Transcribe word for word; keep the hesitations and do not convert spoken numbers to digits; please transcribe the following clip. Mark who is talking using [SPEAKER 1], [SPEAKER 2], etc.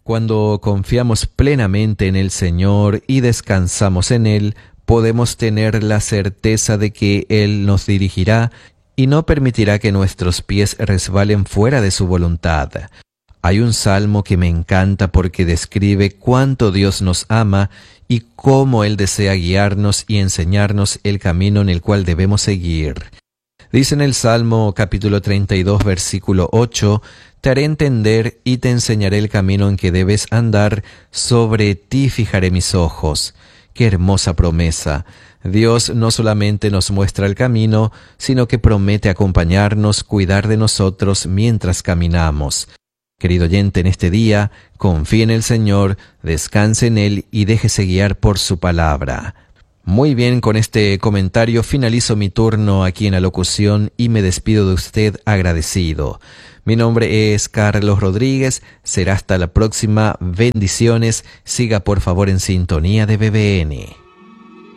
[SPEAKER 1] Cuando confiamos plenamente en el Señor y descansamos en Él, podemos tener la certeza de que Él nos dirigirá y no permitirá que nuestros pies resbalen fuera de su voluntad. Hay un salmo que me encanta porque describe cuánto Dios nos ama y cómo Él desea guiarnos y enseñarnos el camino en el cual debemos seguir. Dice en el Salmo capítulo treinta y dos, versículo ocho, «Te haré entender y te enseñaré el camino en que debes andar, sobre ti fijaré mis ojos». ¡Qué hermosa promesa! Dios no solamente nos muestra el camino, sino que promete acompañarnos, cuidar de nosotros mientras caminamos. Querido oyente, en este día, confíe en el Señor, descanse en Él y déjese guiar por su palabra. Muy bien, con este comentario finalizo mi turno aquí en la locución y me despido de usted agradecido. Mi nombre es Carlos Rodríguez, será hasta la próxima. Bendiciones, siga por favor en sintonía de B B N.